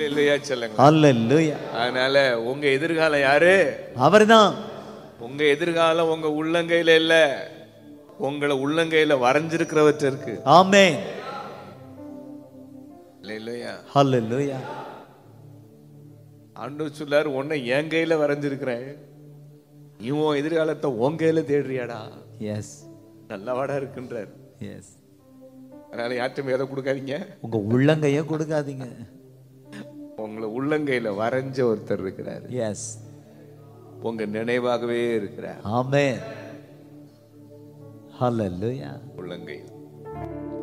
அல்லேலூயா சொல்லுங்க. ஹalleluya. அதனால உங்க எதிர்காலம் யாரு? அவர்தான். உங்க எதிர்காலம் உங்க உள்ளங்கையில இல்ல, உங்களை உள்ளங்கையில வரைஞ்சிருக்கிறவற்ற இருக்கு. ஆமென். அல்லேலூயா. ஹalleluya. ஆண்டவர் சொல்லாரு, உன்னை என் கையில வரைஞ்சிருக்கிறேன், இவன் எதிர்காலத்தை உன் கையில தேடுறியாடா. எஸ் நல்லவாடா இருக்குன்றார். எஸ். அதனால யார்ட்டும் எதை கொடுக்காதீங்க, உங்க உள்ளங்கைய கொடுக்காதீங்க. உங்களை உள்ளங்கையில வரைஞ்ச ஒருத்தர் இருக்கிறார். எஸ். உங்க நினைவாகவே இருக்கிறார். ஆமென். ஹalleluya. உள்ளங்கையில்